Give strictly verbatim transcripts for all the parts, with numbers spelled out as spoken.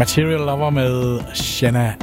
Material Lover med Shanna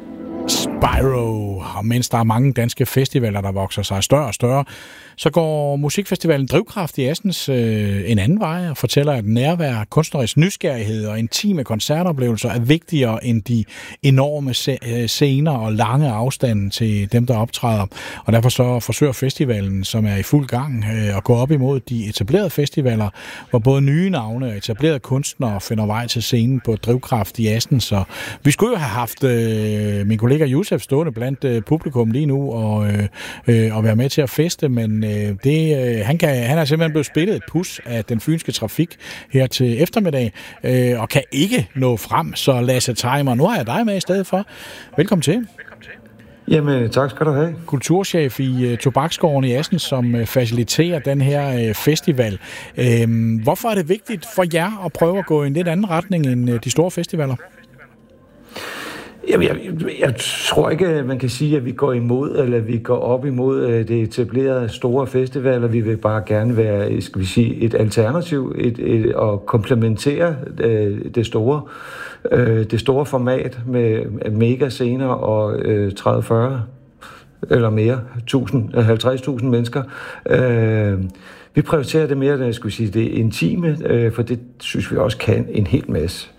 Spyro. Og mens der er mange danske festivaler, der vokser sig større og større, så går musikfestivalen Drivkraft i Assens øh, en anden vej og fortæller, at nærvær, kunstnerisk nysgerrighed og intime koncertoplevelser er vigtigere end de enorme scener og lange afstande til dem, der optræder. Og derfor så forsøger festivalen, som er i fuld gang, øh, at gå op imod de etablerede festivaler, hvor både nye navne og etablerede kunstnere finder vej til scenen på Drivkraft i Assens. Så vi skulle jo have haft øh, min kollega Josef stående blandt øh, publikum lige nu og, øh, øh, og være med til at feste, men Det, øh, han, kan, han er simpelthen blevet spillet et pus af den fynske trafik her til eftermiddag, øh, og kan ikke nå frem, så Lasse Tejmer, nu har jeg dig med i stedet for. Velkommen til. Jamen, tak skal du have. Kulturchef i uh, Tobaksgården i Assens, som uh, faciliterer den her uh, festival. Uh, hvorfor er det vigtigt for jer at prøve at gå i en lidt anden retning end uh, de store festivaler? Jeg, jeg, jeg tror ikke, man kan sige, at vi går imod, eller vi går op imod det etablerede store festivaler. Vi vil bare gerne være, skal vi sige, et alternativ et, et, og komplementere det, det store det store format med mega scener og tredive fyrre eller mere, halvtreds tusind mennesker. Vi prioriterer det mere, skal vi sige, det intime, for det synes vi også kan en hel masse.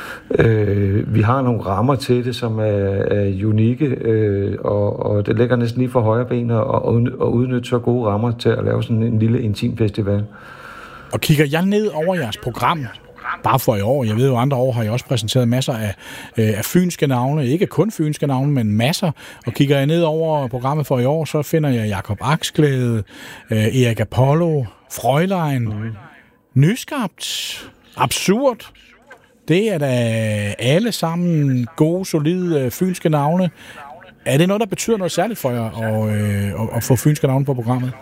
Øh, vi har nogle rammer til det, som er, er unikke, øh, og, og det ligger næsten lige for højre ben at og udnytte så gode rammer til at lave sådan en lille intim festival. Og kigger jeg ned over jeres program, bare for i år, jeg ved jo andre år har I også præsenteret masser af, øh, af fynske navne, ikke kun fynske navne, men masser, og kigger jeg ned over programmet for i år, så finder jeg Jakob Axglæde, øh, Erik Apollo, Frøjlein, mm. Nyskabt, Absurd. Det er da alle sammen gode, solide fynske navne. Er det noget, der betyder noget særligt for jer at, øh, at få fynske navne på programmet?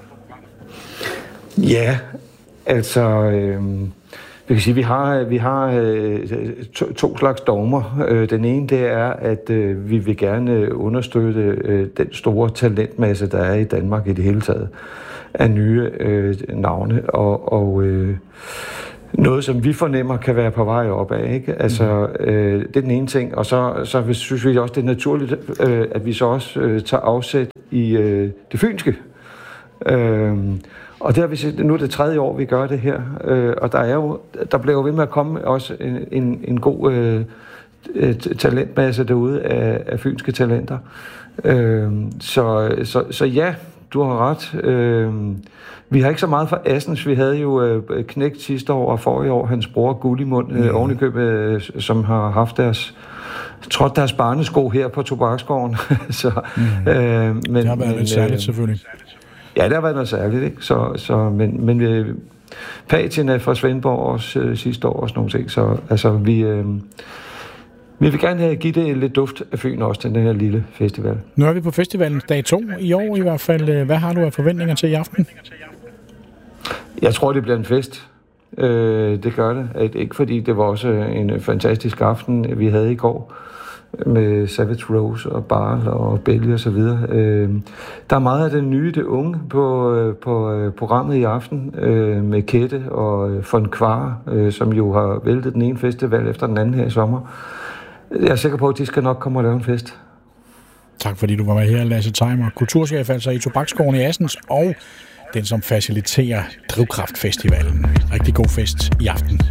Ja, altså øh, vi kan sige, vi har vi har øh, to, to slags dogmer. Øh, den ene det er, at øh, vi vil gerne understøtte øh, den store talentmasse, der er i Danmark i det hele taget af nye øh, navne og og øh, noget, som vi fornemmer, kan være på vej opad, ikke? Altså, øh, det er den ene ting. Og så, så synes vi også, det er naturligt, øh, at vi så også øh, tager afsæt i øh, det fynske. Øh, og det har vi set, nu er det tredje år, vi gør det her. Øh, og der er jo, der bliver jo ved med at komme også en, en, en god øh, talentmasse derude af, af fynske talenter. Øh, så, så, så ja, du har ret. Øh, vi har ikke så meget fra Assens. Vi havde jo øh, Knægt sidste år og forrige år, hans bror Gullimund, øh, oven i købet, øh, som har haft deres, trådt deres barnesko her på Tobaksgården. så, mm. øh, men, det har været lidt særligt, selvfølgelig. Ja, det har været noget særligt, ikke? Så, så, men men øh, Patina fra Svendborg også øh, sidste år og sådan nogle ting. Så altså, vi... Øh, Vi vil gerne give det lidt duft af Fyn også til den her lille festival. Nu er vi på festivalens dag to i år i hvert fald. Hvad har du af forventninger til i aften? Jeg tror, det bliver en fest. Øh, det gør det. Ikke fordi det var også en fantastisk aften, vi havde i går med Savage Rose og Barl og Belly og så videre. Øh, der er meget af det nye, det unge på, på programmet i aften øh, med Kette og von Kvar, øh, som jo har væltet den ene festival efter den anden her i sommer. Jeg er sikker på, at de skal nok komme og lave en fest. Tak fordi du var med her, Lasse Tejmer, kulturchef altså i Tobaksgården i Assens, og den som faciliterer Drivkraft Festivalen. Rigtig god fest i aften.